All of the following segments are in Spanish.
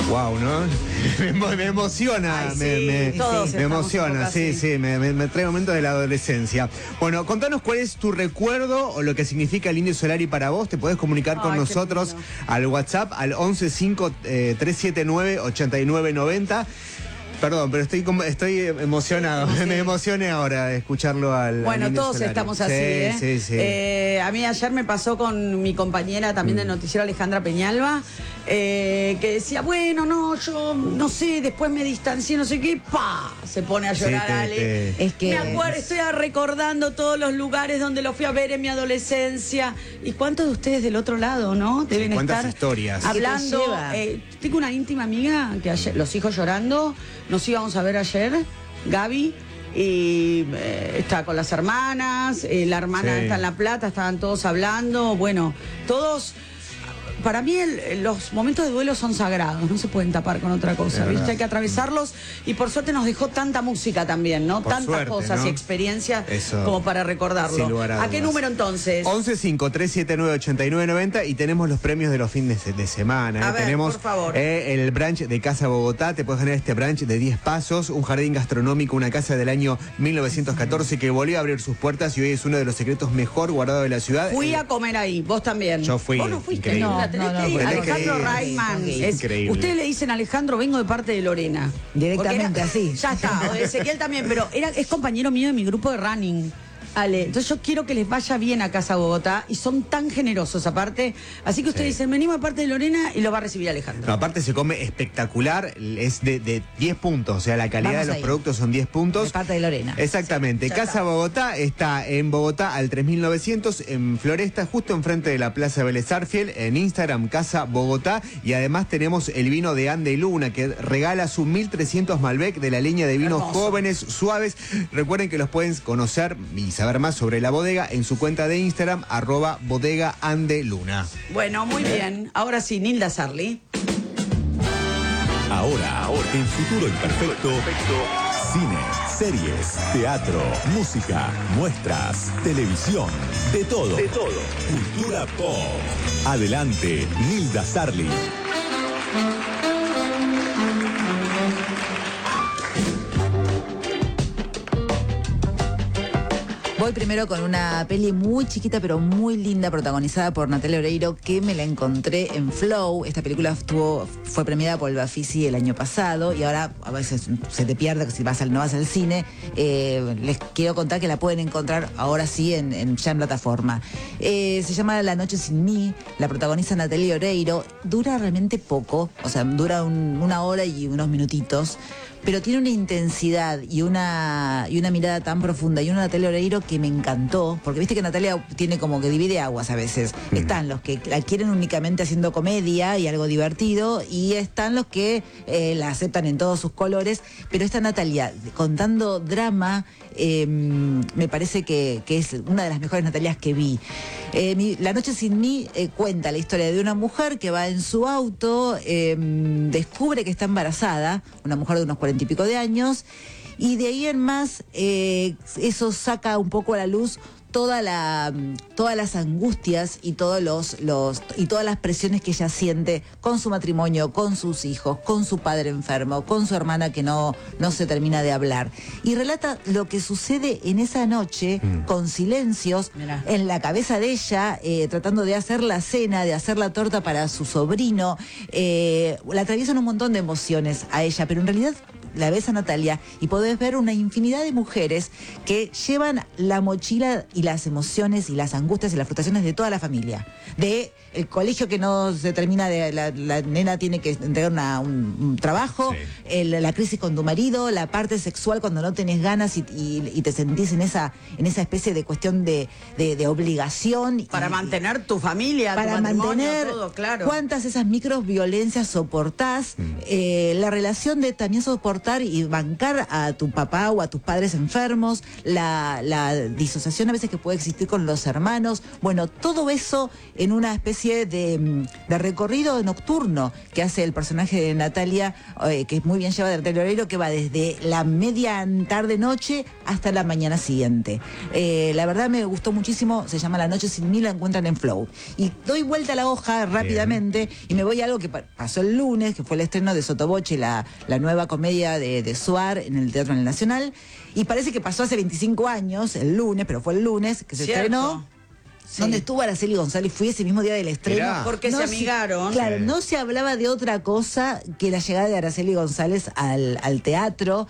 Wow, ¿no? Me emociona, Ay, me emociona, sí, me trae momentos de la adolescencia. Bueno, contanos cuál es tu recuerdo o lo que significa el Indio Solari para vos. Te podés comunicar con nosotros al WhatsApp, al 1153798990. Perdón, pero estoy emocionado. Me emocioné ahora de escucharlo al Bueno, Indio todos Solari. estamos así, ¿eh? Sí, sí. A mí ayer me pasó con mi compañera también del noticiero, Alejandra Peñalba, que decía, bueno, no, yo no sé, después me distancié, no sé qué, ¡pa! Se pone a llorar, Ale. Es que Me acuerdo, estoy recordando todos los lugares donde lo fui a ver en mi adolescencia. ¿Y cuántos de ustedes del otro lado, no? Deben ¿cuántas estar historias? hablando. Tengo una íntima amiga que ayer, los hijos llorando, nos íbamos a ver ayer, Gaby, y está con las hermanas, la hermana está en La Plata, estaban todos hablando, bueno, todos. Para mí los momentos de duelo son sagrados, no se pueden tapar con otra cosa, ¿viste? Hay que atravesarlos y por suerte nos dejó tanta música también, ¿no? Tantas suerte, cosas, ¿no? Y experiencias como para recordarlo. ¿A qué número entonces? 1153798990 y tenemos los premios de los fines de semana. A ver, tenemos, por favor. El brunch de Casa Bogotá, te puedes ganar este brunch de 10 pasos, un jardín gastronómico, una casa del año 1914 que volvió a abrir sus puertas y hoy es uno de los secretos mejor guardados de la ciudad. Fui a comer ahí, vos también. Yo fui. ¿Vos no fuiste? Increíble. No, Alejandro Rayman. Increíble. Ustedes le dicen, Alejandro, vengo de parte de Lorena. Directamente así. Ya está, o de Ezequiel también, pero es compañero mío de mi grupo de running. Ale, entonces yo quiero que les vaya bien a Casa Bogotá y son tan generosos aparte, así que ustedes dicen, venimos aparte de Lorena y lo va a recibir Alejandro. No, aparte se come espectacular, es de 10 puntos, o sea, la calidad de los productos son 10 puntos. De parte de Lorena. Exactamente. Casa Bogotá está en Bogotá al 3900, en Floresta, justo enfrente de la Plaza Vélez Sarsfield, en Instagram Casa Bogotá, y además tenemos el vino de Ande Luna, que regala su 1300 Malbec de la línea de vinos jóvenes, suaves. Recuerden que los pueden conocer y saber más sobre la bodega en su cuenta de Instagram, @bodegaandeluna. Bueno, muy bien. Ahora sí, Nilda Sarli. Ahora, en Futuro Imperfecto, cine, series, teatro, música, muestras, televisión, de todo. Cultura pop. Adelante, Nilda Sarli. Voy primero con una peli muy chiquita pero muy linda, protagonizada por Natalia Oreiro, que me la encontré en Flow. Esta película fue premiada por el Bafisi el año pasado y ahora a veces se te pierde si no vas al cine. Les quiero contar que la pueden encontrar ahora sí ya en plataforma. Se llama La Noche Sin Mí, la protagoniza Natalia Oreiro. Dura realmente poco, o sea, dura una hora y unos minutitos, pero tiene una intensidad y una mirada tan profunda y una Natalia Oreiro que me encantó, porque viste que Natalia tiene como que divide aguas a veces. Están los que la quieren únicamente haciendo comedia y algo divertido, y están los que la aceptan en todos sus colores, pero esta Natalia contando drama me parece que es una de las mejores Natalias que vi. La Noche Sin Mí cuenta la historia de una mujer que va en su auto, descubre que está embarazada, una mujer de unos 40 y pico de años, y de ahí en más eso saca un poco a la luz todas las angustias y todas las presiones que ella siente con su matrimonio, con sus hijos, con su padre enfermo, con su hermana que no se termina de hablar. Y relata lo que sucede en esa noche con silencios en la cabeza de ella, tratando de hacer la cena, de hacer la torta para su sobrino. La atraviesan un montón de emociones a ella, pero en realidad la ves a Natalia y podés ver una infinidad de mujeres que llevan la mochila y las emociones y las angustias y las frustraciones de toda la familia. De el colegio que no se termina, la nena tiene que entregar un trabajo, la crisis con tu marido, la parte sexual cuando no tenés ganas y te sentís en esa especie de cuestión de obligación. Para mantener tu familia, para tu matrimonio, mantener todo, claro. Cuántas esas microviolencias soportás, la relación de también soportar soportar y bancar a tu papá o a tus padres enfermos, la disociación a veces que puede existir con los hermanos. Bueno, todo eso en una especie de recorrido nocturno que hace el personaje de Natalia, que es muy bien llevada de Natalia Oreiro, que va desde la media tarde-noche hasta la mañana siguiente. La verdad me gustó muchísimo, se llama La Noche Sin Mí, la encuentran en Flow. Y doy vuelta a la hoja rápidamente y me voy a algo que pasó el lunes, que fue el estreno de Sotoboche, la nueva comedia de Suar en el Teatro Nacional. Y parece que pasó hace 25 años, el lunes, pero fue el lunes que se estrenó. Sí. Donde estuvo Araceli González, fui ese mismo día del estreno. Mirá. Porque se amigaron. Claro, no se hablaba de otra cosa que la llegada de Araceli González al teatro.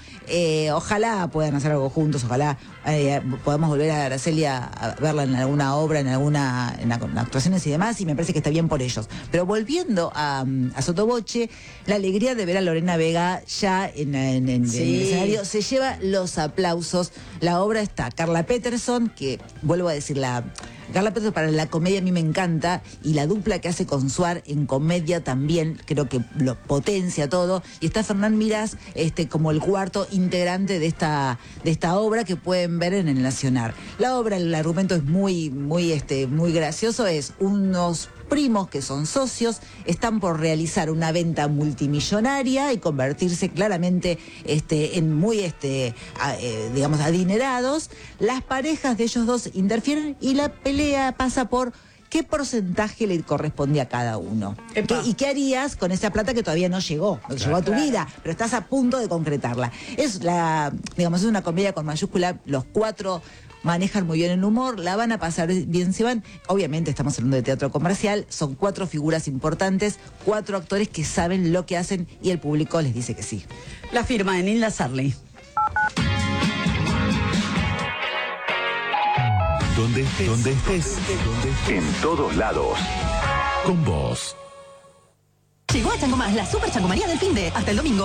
Ojalá puedan hacer algo juntos, ojalá podamos volver a Araceli a verla en alguna obra, en actuaciones y demás, y me parece que está bien por ellos. Pero volviendo a Sotoboche, la alegría de ver a Lorena Vega ya en el escenario se lleva los aplausos. La obra está Carla Peterson, que vuelvo a decir, Carla Peterson para la comedia a mí me encanta, y la dupla que hace con Suar en comedia también creo que lo potencia todo, y está Fernán Mirás como el cuarto integrante de esta obra que pueden ver en el Nacional. La obra, el argumento es muy gracioso, es unos primos que son socios, están por realizar una venta multimillonaria y convertirse claramente en muy, digamos, adinerados. Las parejas de ellos dos interfieren y la pelea pasa por qué porcentaje le corresponde a cada uno. ¿Y qué harías con esa plata que todavía no llegó? No llegó a tu vida, pero estás a punto de concretarla. Es una comedia con mayúscula, los cuatro manejan muy bien el humor, la van a pasar bien si van. Obviamente estamos hablando de teatro comercial, son 4 figuras importantes, 4 actores que saben lo que hacen y el público les dice que sí. La firma de Nilda Sarli. Donde estés, en todos lados, con vos. Llegó a Chango Más, la super changomanía del finde. Hasta el domingo.